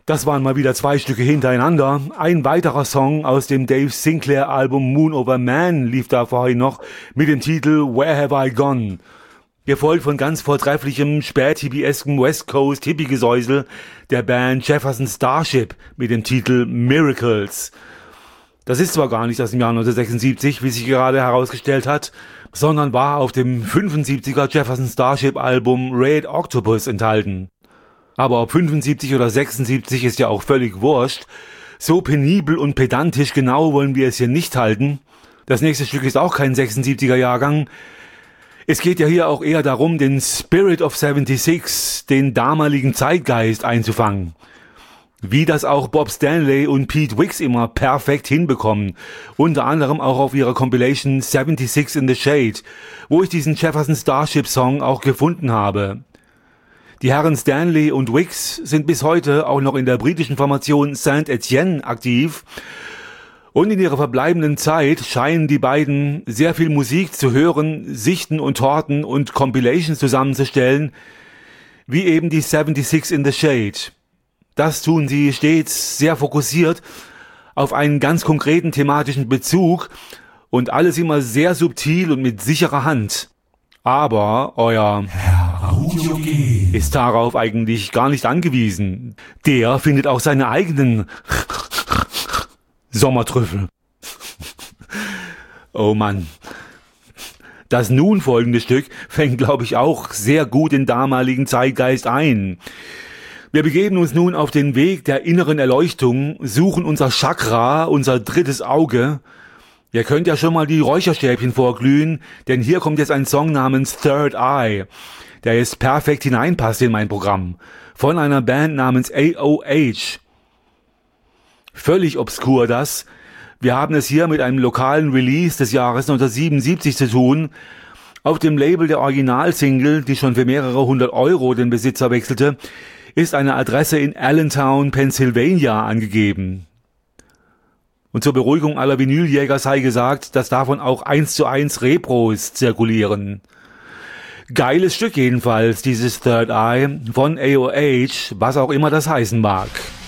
Das waren mal wieder 2 Stücke hintereinander. Ein weiterer Song aus dem Dave Sinclair Album Moon Over Man lief da vorhin noch mit dem Titel Where Have I Gone? Gefolgt von ganz vortrefflichem spät-hippieskem West Coast Hippie-Gesäusel der Band Jefferson Starship mit dem Titel Miracles. Das ist zwar gar nicht aus dem Jahr 1976, wie sich gerade herausgestellt hat, sondern war auf dem 75er Jefferson Starship Album Red Octopus enthalten. Aber ob 75 oder 76 ist ja auch völlig wurscht. So penibel und pedantisch genau wollen wir es hier nicht halten. Das nächste Stück ist auch kein 76er Jahrgang. Es geht ja hier auch eher darum, den Spirit of 76, den damaligen Zeitgeist einzufangen. Wie das auch Bob Stanley und Pete Wicks immer perfekt hinbekommen. Unter anderem auch auf ihrer Compilation 76 in the Shade, wo ich diesen Jefferson Starship Song auch gefunden habe. Die Herren Stanley und Wicks sind bis heute auch noch in der britischen Formation Saint-Etienne aktiv. Und in ihrer verbleibenden Zeit scheinen die beiden sehr viel Musik zu hören, sichten und horten und Compilations zusammenzustellen, wie eben die 76 in the Shade. Das tun sie stets sehr fokussiert auf einen ganz konkreten thematischen Bezug und alles immer sehr subtil und mit sicherer Hand. Aber euer Herr Audioge ist darauf eigentlich gar nicht angewiesen. Der findet auch seine eigenen Sommertrüffel. Oh Mann. Das nun folgende Stück fängt, glaube ich, auch sehr gut den damaligen Zeitgeist ein. Wir begeben uns nun auf den Weg der inneren Erleuchtung, suchen unser Chakra, unser drittes Auge. Ihr könnt ja schon mal die Räucherstäbchen vorglühen, denn hier kommt jetzt ein Song namens Third Eye, der jetzt perfekt hineinpasst in mein Programm, von einer Band namens AOH. Völlig obskur das. Wir haben es hier mit einem lokalen Release des Jahres 1977 zu tun. Auf dem Label der Originalsingle, die schon für mehrere 100 € den Besitzer wechselte, ist eine Adresse in Allentown, Pennsylvania angegeben. Und zur Beruhigung aller Vinyljäger sei gesagt, dass davon auch 1:1 Repros zirkulieren. Geiles Stück jedenfalls, dieses Third Eye von AOH, was auch immer das heißen mag.